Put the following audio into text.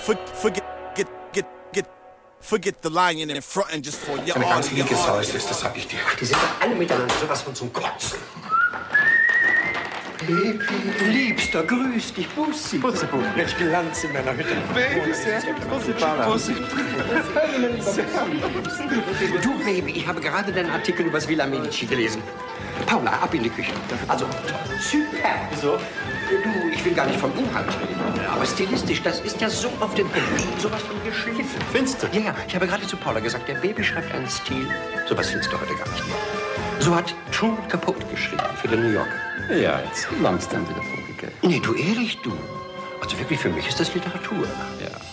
Forget the lying in front and just for your Ein ganz linkes Haus ist, das sag ich dir. Die sind doch alle miteinander sowas von zum Kotzen. Baby, Liebster, grüß dich, Bussi. Bussi, welch Glanz in meiner Hütte. Baby, sehr Bussi, Bussi. Du, Baby, ich habe gerade deinen Artikel über das Villa Medici gelesen. Paula, ab in die Küche. Also, super. Wieso? Du, ich will gar nicht vom Inhalt reden. Aber stilistisch, das ist ja so auf den Punkt. Sowas von geschliffen. Findest du? Ja, ja. Ich habe gerade zu Paula gesagt, der Baby schreibt einen Stil. Sowas findest du heute gar nicht mehr. So hat Truman Capote geschrieben für den New Yorker. Ja, jetzt langsam wieder vorgegeben. Nee, du ehrlich, du. Also wirklich, für mich ist das Literatur. Ja.